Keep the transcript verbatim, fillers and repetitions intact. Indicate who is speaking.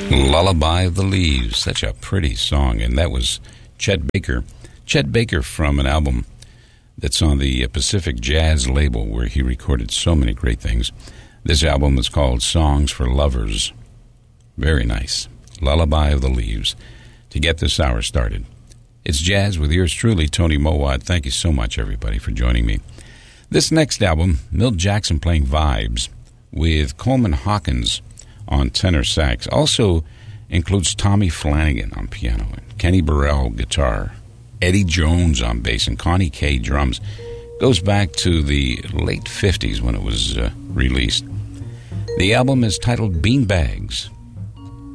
Speaker 1: Lullaby of the Leaves, such a pretty song, and that was Chet Baker. Chet Baker from an album that's on the Pacific Jazz label where he recorded so many great things. This album is called Songs for Lovers. Very nice. Lullaby of the Leaves. To get this hour started, it's jazz with yours truly, Tony Mowat. Thank you so much, everybody, for joining me. This next album, Milt Jackson playing vibes with Coleman Hawkins on tenor sax. Also includes Tommy Flanagan on piano and Kenny Burrell guitar, Eddie Jones on bass, and Connie Kay drums. Goes back to the late fifties when it was uh, released. The album is titled Beanbags.